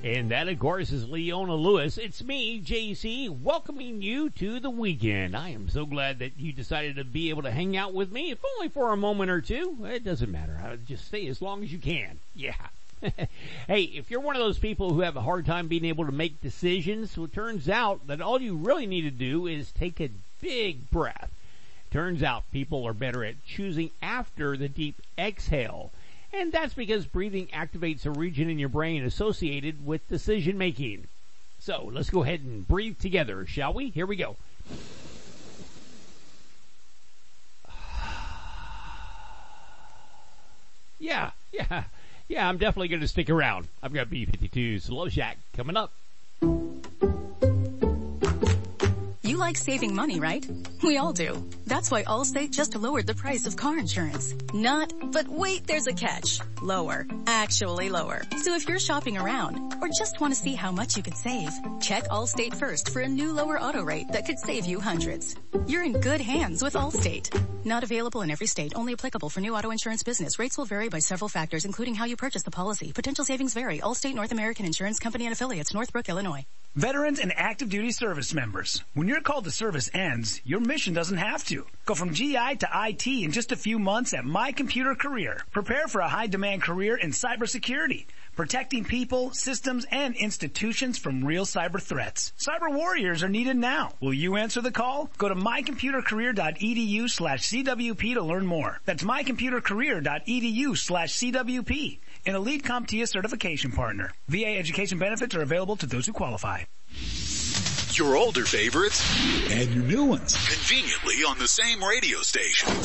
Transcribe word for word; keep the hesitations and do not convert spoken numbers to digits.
And that, of course, is Leona Lewis. It's me, J C, welcoming you to the weekend. I am so glad that you decided to be able to hang out with me, if only for a moment or two. It doesn't matter. I'll just stay as long as you can. Yeah. Hey, if you're one of those people who have a hard time being able to make decisions, well, it turns out that all you really need to do is take a big breath. Turns out people are better at choosing after the deep exhale. And that's because breathing activates a region in your brain associated with decision making. So let's go ahead and breathe together, shall we? Here we go. Yeah, yeah, yeah, I'm definitely going to stick around. I've got B fifty-two's Slow Shack coming up. You like saving money, right? We all do. That's why Allstate just lowered the price of car insurance. Not, but wait, there's a catch. Lower. Actually lower. So if you're shopping around or just want to see how much you could save, check Allstate first for a new lower auto rate that could save you hundreds. You're in good hands with Allstate. Not available in every state. Only applicable for new auto insurance business. Rates will vary by several factors, including how you purchase the policy. Potential savings vary. Allstate North American Insurance Company and Affiliates, Northbrook, Illinois. Veterans and active duty service members. When your call to service ends, your mission doesn't have to. Go from G I to I T in just a few months at My Computer Career. Prepare for a high-demand career in cybersecurity, protecting people, systems, and institutions from real cyber threats. Cyber warriors are needed now. Will you answer the call? Go to mycomputercareer.edu slash CWP to learn more. That's mycomputercareer.edu slash CWP. An elite CompTIA certification partner. V A education benefits are available to those who qualify. Your older favorites and your new ones conveniently on the same radio station.